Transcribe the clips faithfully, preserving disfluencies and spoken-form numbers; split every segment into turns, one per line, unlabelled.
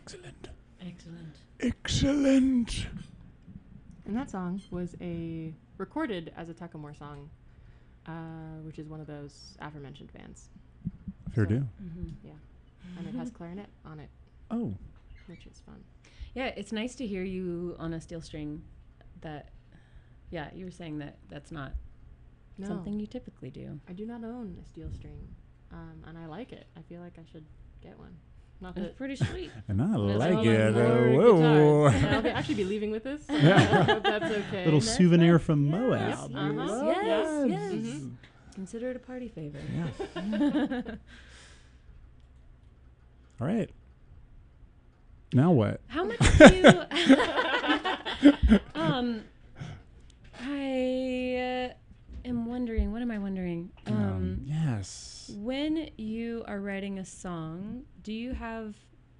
Excellent.
Excellent.
Excellent.
And that song was a recorded as a Tuckamore song, uh, which is one of those aforementioned bands.
Fair
So,
do.
Mm-hmm.
Yeah. And it has clarinet on it,
Oh.
which is fun.
Yeah, it's nice to hear you on a steel string. That, yeah, you were saying that that's not
No,
something you typically do.
I do not own a steel string, um, and I like it. I feel like I should get one. Not
It's
that
pretty sweet.
And I
there's
like
all
it.
those
Uh,
more
whoa.
guitars. And I'll be, actually be leaving with this. So I hope that's okay.
Little
That's
souvenir
right.
from
Yes,
Moab.
yes,
Uh-huh.
yes,
Yes.
yes.
Mhm.
Consider it a party favor.
Yeah. All right. Now what?
How much do you... um, I uh, am wondering, what am I wondering? Um,
Um, yes.
when you are writing a song, do you have...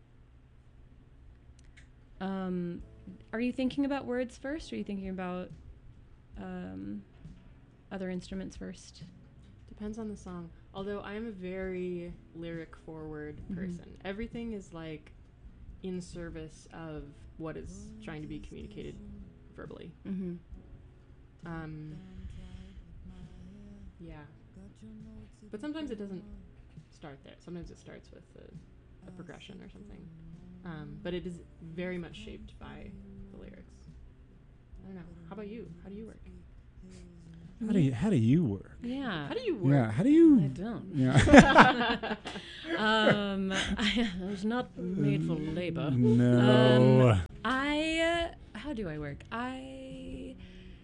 Um, are you thinking about words first, or are you thinking about um, other instruments first?
Depends on the song. Although I am a very lyric forward
Mhm.
person. Everything is like in service of what is trying to be communicated verbally.
Mm-hmm.
Um, yeah. But sometimes it doesn't start there. Sometimes it starts with a, a progression or something. Um, but it is very much shaped by the lyrics. I don't know. How about you? How do you work?
How do you how do you work?
Yeah.
How do you work?
Yeah. How do you?
I don't.
Yeah.
um, I, I was not made for labor.
No.
Um, I, uh, how do I work? I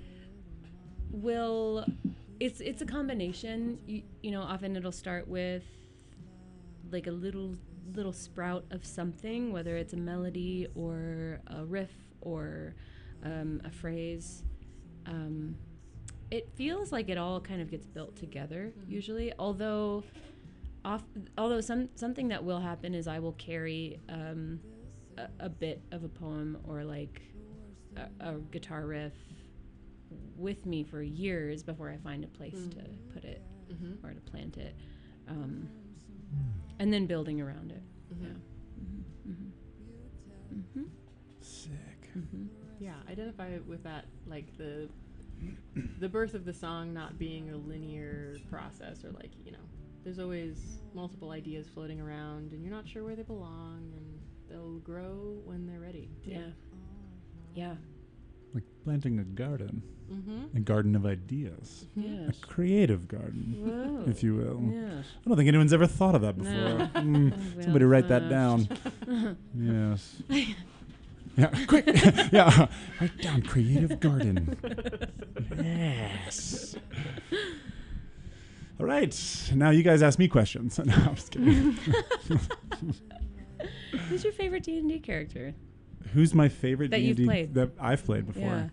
will, it's it's a combination. You, you know, often it'll start with like a little little sprout of something, whether it's a melody or a riff or um, a phrase. Um, it feels like it all kind of gets built together
Mhm.
usually, although off, although some something that will happen is I will carry um, a, a bit of a poem or like a, a guitar riff with me for years before I find a place
Mm.
to put it
Mm-hmm.
or to plant it, um, and then building around it.
Mm-hmm.
Yeah. Mm-hmm. Mm-hmm.
Sick.
Mm-hmm.
Yeah, identify with that, like the the birth of the song not being a linear process, or like, you know, there's always multiple ideas floating around and you're not sure where they belong, and they'll grow when they're ready.
Yeah. Yeah.
Like planting a garden,
Mm-hmm.
a garden of ideas, a
Yes.
creative garden,
Whoa.
if you will.
Yes.
I don't think anyone's ever thought of that before.
No.
Mm,
Well
somebody write that
thought.
down. Yes. Yeah, quick. Yeah, write down creative garden. Yes. All right. Now you guys ask me questions. No, I'm just kidding.
Who's your favorite D and D character?
Who's my favorite
That
D and D
you've played.
that I've played before?
Yeah.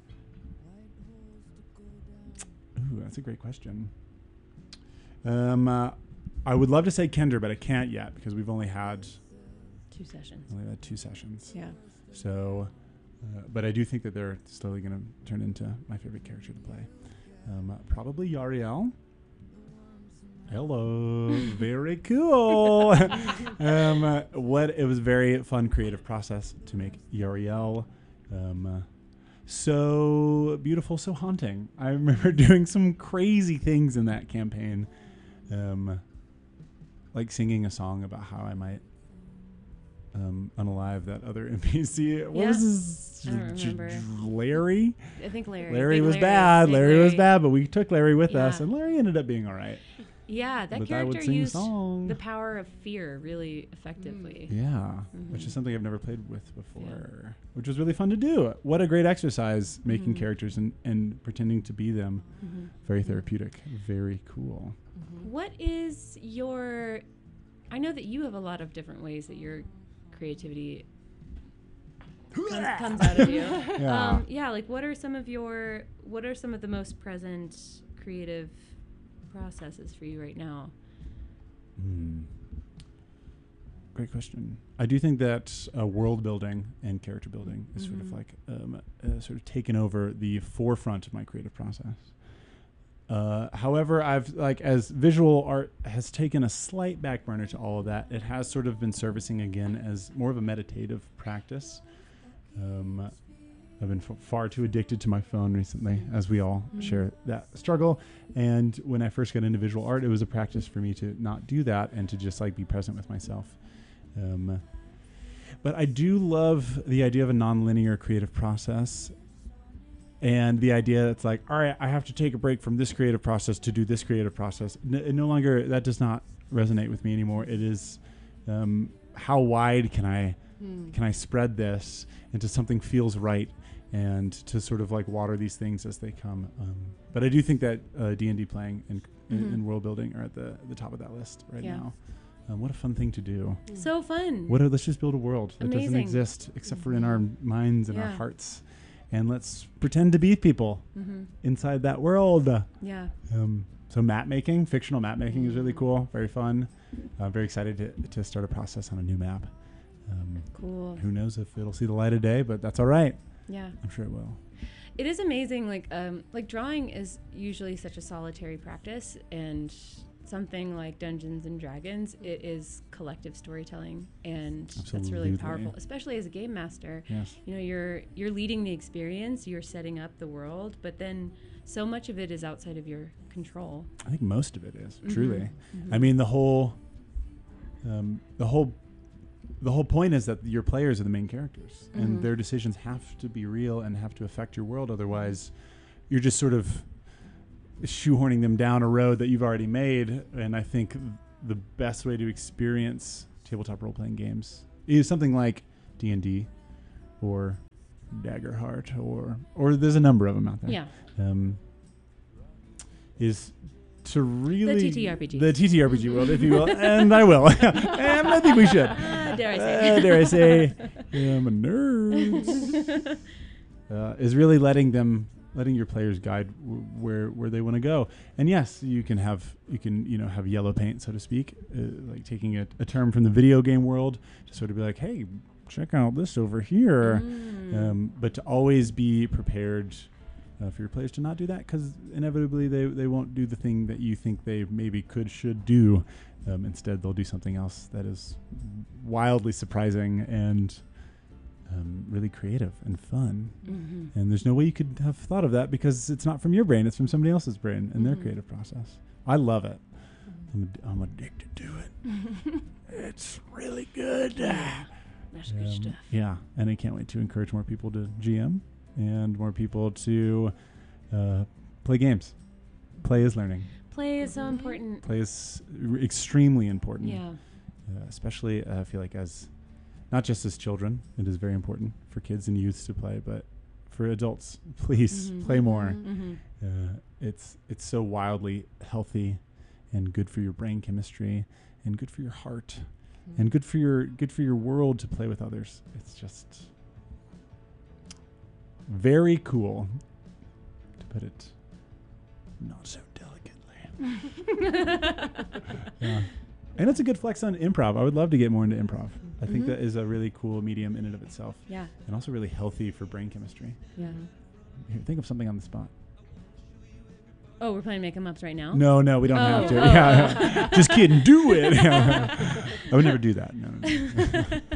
Ooh, that's a great question. Um, uh, I would love to say Kendra, but I can't yet because we've only had
Two sessions.
only had two sessions.
Yeah.
So, uh, but I do think that they're slowly going to turn into my favorite character to play. Um, uh, probably Yariel. Hello, very cool. um, uh, what it was a very fun creative process to make Yariel. Um, uh, so beautiful, so haunting. I remember doing some crazy things in that campaign, um, like singing a song about how I might um, unalive that other N P C. What
Yeah.
was his?
I don't
J-
remember.
J- Larry.
I think Larry.
Larry
Big
was
Larry.
bad.
Big
Larry, was bad, but we took Larry with us,
Yeah.
and Larry ended up being all right.
Yeah, that
but I would
character
sing a
used
song.
the power of fear really effectively.
Yeah, which
Mhm.
is something I've never played with before, which was really fun to do. What a great exercise, making
Mhm.
characters and, and pretending to be them.
Mhm.
Very therapeutic. Very cool.
Mm-hmm.
What is your? I know that you have a lot of different ways that your creativity comes, comes out of you.
Yeah.
Um, yeah, like what are some of your? What are some of the most present creative processes for you right now?
Hmm. Great question. I do think that uh, world building and character building is sort of
Mhm.
like um, uh, sort of taken over the forefront of my creative process. Uh, however, I've like as visual art has taken a slight back burner to all of that. It has sort of been servicing again as more of a meditative practice. Um, I've been f- far too addicted to my phone recently, as we all
Mm-hmm.
share that struggle. And when I first got into visual art, it was a practice for me to not do that and to just like be present with myself. Um, but I do love the idea of a nonlinear creative process. And the idea that's like, all right, I have to take a break from this creative process to do this creative process. N- it no longer, that does not resonate with me anymore. It is, um, how wide can I,
Hmm.
can I spread this into something feels right, and to sort of like water these things as they come. Um, but I do think that uh, D and D playing and,
Mhm.
and world building are at the, the top of that list right
Yeah.
now. Um, what a fun thing to do.
So fun.
What a, let's just build a world that doesn't
Amazing.
exist except for in our minds and our
Yeah.
hearts. And let's pretend to be people
Mm-hmm.
inside that world.
Yeah.
Um, so map making, fictional map making is really cool, very fun. I'm very excited to, to start a process on a new map. Um,
Cool.
who knows if it'll see the light of day, but that's all right.
Yeah.
I'm sure it will.
It is amazing. Like, um, like drawing is usually such a solitary practice, and something like Dungeons and Dragons, it is collective storytelling, and that's really
Absolutely.
powerful, especially as a game master.
Yes.
You know, you're you're leading the experience, you're setting up the world, but then so much of it is outside of your control.
I think most of it is,
Mhm.
truly.
Mhm.
I mean, the whole, um, the whole, the whole point is that your players are the main characters,
Mhm.
and their decisions have to be real and have to affect your world. Otherwise, you're just sort of shoehorning them down a road that you've already made. And I think the best way to experience tabletop role-playing games is something like D and D or Daggerheart, or or there's a number of them out there.
Yeah.
Um, is to really
T T R P G.
the T T R P G world, if you will, and I will, and I think we should.
Ah, dare I say?
Uh, dare I say, I'm a nerd. uh, is really letting them, letting your players guide w- where where they want to go. And yes, you can have you can you know have yellow paint, so to speak, uh, like taking a, a term from the video game world to sort of be like, hey, check out this over here.
Mm.
Um, but to always be prepared uh, for your players to not do that, because inevitably they, they won't do the thing that you think they maybe could, should do. Um, instead, they'll do something else that is wildly surprising and um, really creative and fun.
Mhm.
And there's no way you could have thought of that because it's not from your brain. It's from somebody else's brain and their
Mhm.
creative process. I love it. I'm, ad- I'm addicted to it. It's really good.
That's good
Um,
stuff.
Yeah, and I can't wait to encourage more people to G M and more people to uh, play games. Play is learning.
Play is so important.
Play is r- extremely important.
Yeah.
Uh, especially, uh, I feel like as not just as children, it is very important for kids and youths to play, but for adults, please
Mhm.
play more.
Mm-hmm.
Uh, it's it's so wildly healthy and good for your brain chemistry and good for your heart. And good for your good for your world to play with others. It's just very cool, to put it not so delicately. Yeah. And it's a good flex on improv. I would love to get more into improv. I think
Mhm.
that is a really cool medium in and of itself,
Yeah.
and also really healthy for brain chemistry.
Yeah.
Here, think of something on the spot.
Oh, we're playing make 'em ups right now?
No, no, we don't
Oh,
have to.
oh.
Yeah, just kidding. Do it. I would never do that. No, no, no.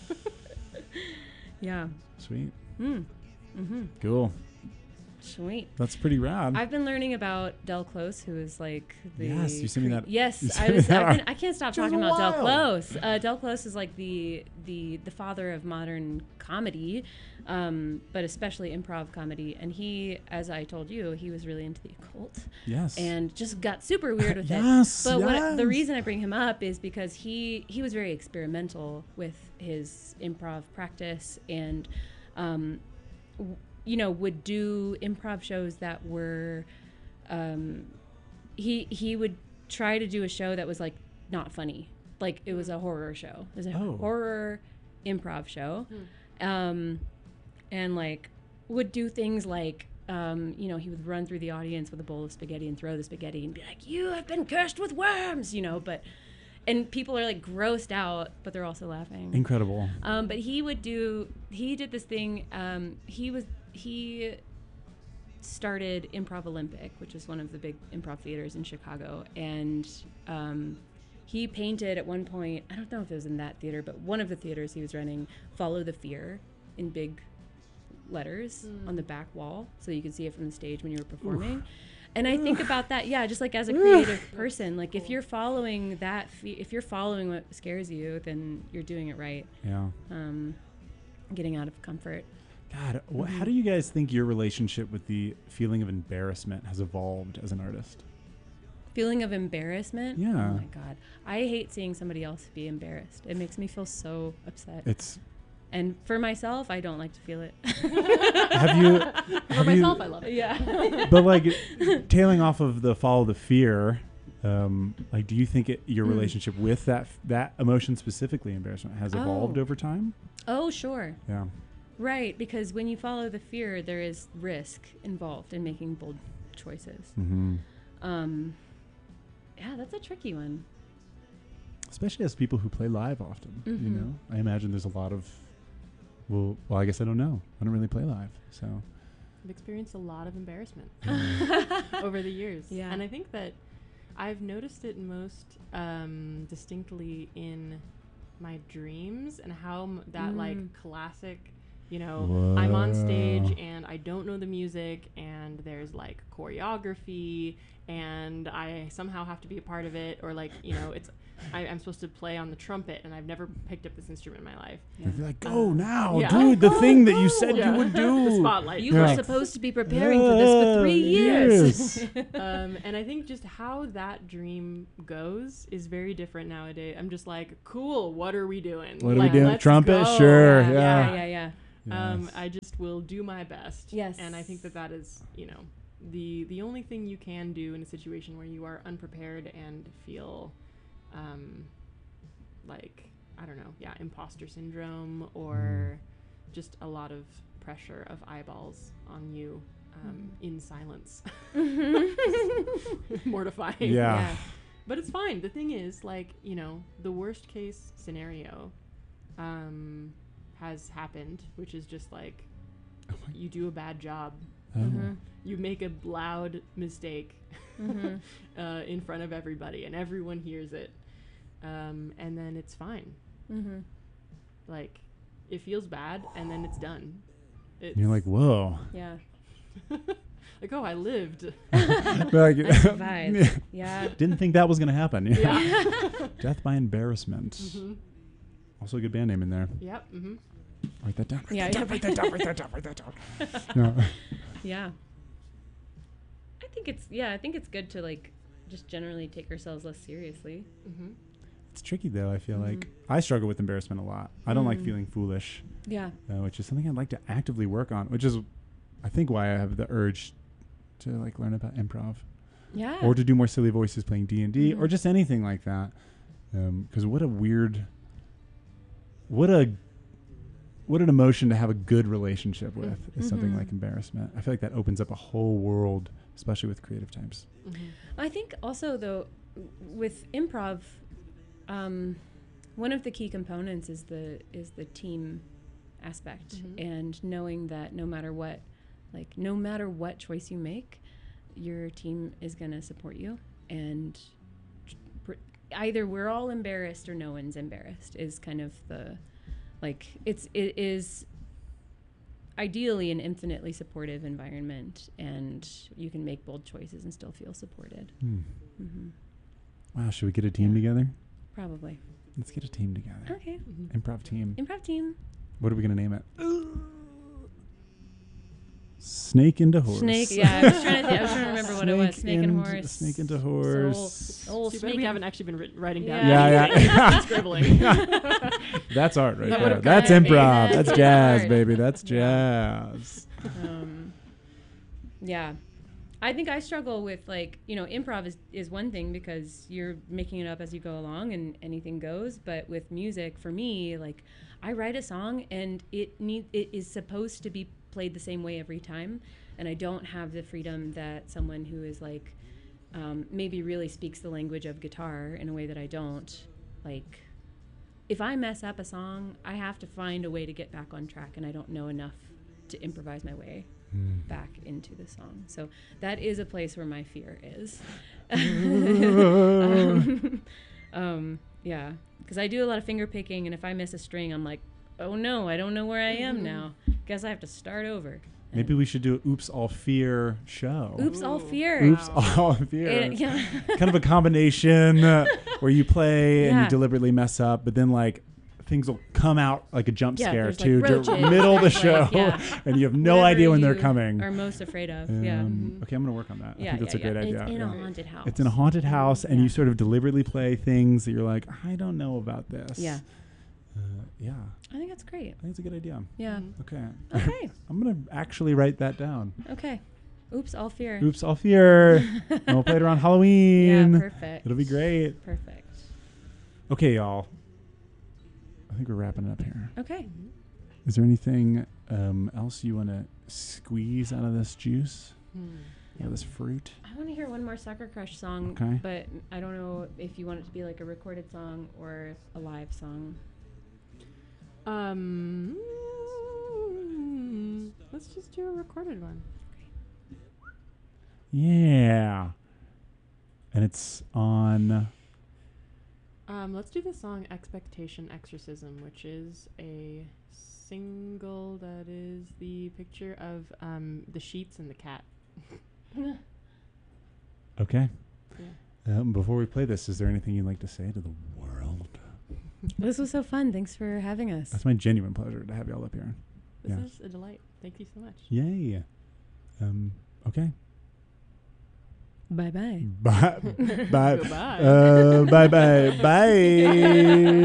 Yeah.
Sweet.
Mm. Mm-hmm.
Cool.
Sweet.
That's pretty rad.
I've been learning about Del Close, who is like the
Yes, you sent me
cre-
that- you
Yes,
sent
I
me
was.
that
I've been,
art.
I can't stop
Which was
talking about Del
wild.
Close. Uh, Del Close is like the the the father of modern comedy, um, but especially improv comedy. And he, as I told you, he was really into the occult
Yes.
and just got super weird with it.
Yes.
But what, the
yes.
reason I bring him up is because he he was very experimental with his improv practice, and um, w- you know, would do improv shows that were um, he he would try to do a show that was like not funny, like it was a horror show. It was a
Oh.
horror improv show, um, and like would do things like. Um, you know, he would run through the audience with a bowl of spaghetti and throw the spaghetti and be like, "You have been cursed with worms," you know. But and people are like grossed out, but they're also laughing.
Incredible.
Um, but he would do. He did this thing. Um, he was he started Improv Olympic, which is one of the big improv theaters in Chicago. And um, he painted at one point, I don't know if it was in that theater, but one of the theaters he was running, Follow the Fear in big letters
Mm.
on the back wall so you could see it from the stage when you were performing. And I think about that, yeah, just like as a creative person, like if
cool.
you're following that, fe- if you're following what scares you, then you're doing it right.
Yeah.
Um, getting out of comfort.
God, wh-
Mm-hmm.
how do you guys think your relationship with the feeling of embarrassment has evolved as an artist?
Feeling of embarrassment.
Yeah.
Oh my God. I hate seeing somebody else be embarrassed. It makes me feel so upset.
It's
And for myself, I don't like to feel it.
have you
For
have
myself,
you,
I love it.
Yeah.
but like tailing off of the follow the fear, um, like do you think it, your
Mm.
relationship with that f- that emotion specifically, embarrassment, has evolved
Oh.
over time?
Oh, sure.
Yeah.
Right. Because when you follow the fear, there is risk involved in making bold choices.
Mm-hmm.
Um, yeah, that's a tricky one.
Especially as people who play live often, you
Mhm.
know, I imagine there's a lot of, well, well, I guess I don't know. I don't really play live, so.
I've experienced a lot of embarrassment
Yeah.
over the years.
Yeah.
And I think that I've noticed it most um, distinctly in my dreams and how m- that
Mm.
like classic, you know, I'm on stage
Whoa.
and I don't know the music and there's like choreography and I somehow have to be a part of it, or like, you know, it's I, I'm supposed to play on the trumpet and I've never picked up this instrument in my life.
Yeah.
You're like, go now,
yeah.
dude, the thing that you said
Yeah.
you would do.
The spotlight.
You
Yeah.
were supposed to be preparing for this for three
Uh,
years.
yes.
um, and I think just how that dream goes is very different nowadays. I'm just like, cool, what are we doing?
What are we
Like,
doing?
let's
Trumpet?
go.
Sure,
yeah,
yeah.
yeah, yeah.
Um,
Yes.
I just will do my best.
Yes.
And I think that that is, you know, the the only thing you can do in a situation where you are unprepared and feel, um, like, I don't know, yeah, imposter syndrome or just a lot of pressure of eyeballs on you um, in silence. Mortifying.
Yeah.
But it's fine. The thing is, like, you know, the worst case scenario um, has happened, which is just like
Oh my-
you do a bad job.
Oh.
Mhm.
You make a loud mistake
Mhm.
uh, in front of everybody, and everyone hears it. Um, and then it's fine.
Mhm.
Like, it feels bad, and then it's done. It's
And you're like, whoa.
Yeah.
like, oh, I lived.
Like,
I survived. Yeah.
Didn't think that was going to happen.
Yeah.
Death by embarrassment.
hmm
Also a good band name in there.
Yep. hmm
Write that down. Write
Yeah,
that down.
yeah.
Write that down. Write that down. Write that down. Yeah.
Yeah. I think it's yeah, I think it's good to like just generally take ourselves less seriously.
hmm
It's tricky though. I feel like
Mhm.
I struggle with embarrassment a lot. I don't like
Mm.
feeling foolish,
Yeah.
uh, which is something I'd like to actively work on. Which is, I think, why I have the urge to like learn about improv
Yeah.
or to do more silly voices playing D and D or
Mhm.
just anything like that. Because what a weird, what a, what an emotion to have a good relationship with is something
Mhm.
like embarrassment. I feel like that opens up a whole world, especially with creative types.
hmm
I think also though w- with improv, um, one of the key components is the is the team aspect,
Mhm.
and knowing that no matter what, like no matter what choice you make, your team is gonna support you, and pr- either we're all embarrassed or no one's embarrassed is kind of the like it's it is ideally an infinitely supportive environment, and you can make bold choices and still feel supported.
Hmm.
hmm
Wow, should we get a team
Yeah.
together?
Probably.
Let's get a team together.
Okay.
hmm
Improv team.
Improv team.
What are we gonna name it? Snake into horse.
Snake. Yeah, I was trying to. Think, I was trying to remember what it was. Snake and
into-
horse.
Snake into horse.
Soul.
Too
snake
bad we
and-
haven't actually been writ- writing down.
Yeah.
Yeah,
anything.
yeah.
Been scribbling.
That's art right
That
there.
would've
That's
gotta be.
improv.
That's
That's jazz,
art.
baby. That's
Yeah.
jazz.
Um, yeah. I think I struggle with like, you know, improv is, is one thing because you're making it up as you go along and anything goes. But with music, for me, like I write a song and it need it is supposed to be played the same way every time. And I don't have the freedom that someone who is like um, maybe really speaks the language of guitar in a way that I don't. Like if I mess up a song, I have to find a way to get back on track, and I don't know enough to improvise my way
Mm.
back into the song. So that is a place where my fear is. um, um, yeah, because I do a lot of finger picking, and if I miss a string, I'm like, oh no, I don't know where I am now. Guess I have to start over.
Maybe we should do an Oops All Fear show.
Oops, all
Ooh.
fear.
Oops
Wow.
All Fear.
It- yeah.
Kind of a combination uh, where you play and
Yeah.
you deliberately mess up, but then like things will come out like a jump
Yeah,
scare
there's,
too,
like,
dur-
roaches,
middle of the
there's,
show,
like, yeah.
and you have no
Whatever
idea when they're
you
coming.
Are most afraid of. yeah.
Um, Okay, I'm gonna work on that.
Yeah.
I think that's
yeah,
a great
yeah.
idea.
It's in
yeah.
a haunted house.
It's in a haunted house, and
Yeah.
you sort of deliberately play things that you're like, I don't know about this.
Yeah.
Uh, yeah.
I think that's great.
I think it's a good idea.
Yeah.
Mhm.
Okay.
Okay.
I'm gonna actually write that down.
Okay. Oops, all fear.
Oops, all fear. And we'll play it around Halloween.
Yeah, perfect.
It'll be great.
Perfect.
Okay, y'all. I think we're wrapping it up here.
Okay.
Is there anything um, else you want to squeeze out of this juice?
Hmm.
Out of this fruit?
I want to hear one more Sucker Crush song,
Okay.
but I don't know if you want it to be like a recorded song or a live song.
Um, let's just do a recorded one.
Yeah. And it's on.
Um, let's do the song Expectation Exorcism, which is a single that is the picture of um, the sheets and the cat.
Okay.
Yeah.
Um, before we play this, is there anything you'd like to say to the world?
This was so fun. Thanks for having us.
That's my genuine pleasure to have y'all up here.
This
Yeah.
is a delight. Thank you so much.
Yay. Um, okay.
Bye bye.
Bye. Bye.
Goodbye.
Uh, bye bye. Bye.